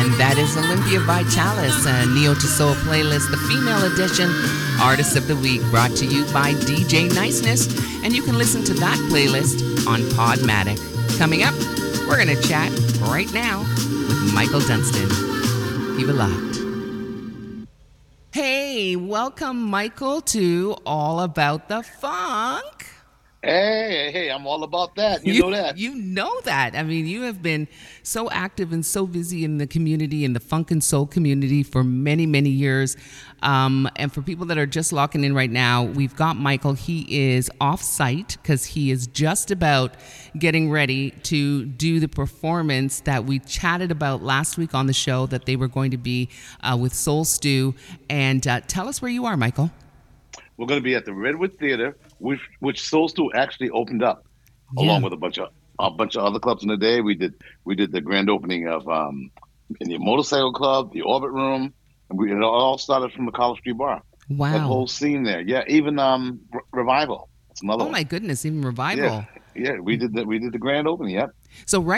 That is Olympia Vitalis, a Neo to Soul playlist, the female edition, Artist of the Week, brought to you by DJ Niceness. And you can listen to that playlist on Podmatic. Coming up, we're going to chat right now with Michael Dunstan. Keep it locked. Hey, welcome, Michael, to All About the Funk. Hey, I'm all about that. You know that. You know that. I mean, you have been so active and so busy in the community, in the funk and soul community for many, many years. And for people that are just locking in right now, we've got Michael. He is off-site because he is just about getting ready to do the performance that we chatted about last week on the show, that they were going to be with Soul Stew. And tell us where you are, Michael. We're going to be at the Redwood Theater, which Soul Stew actually opened up, along with a bunch of other clubs in the day. We did the grand opening of in the Motorcycle Club, the Orbit Room, and it all started from the College Street Bar. Wow, that whole scene there. Yeah, even Revival. That's another one. My goodness, even Revival. Yeah, we did the grand opening. Yep. So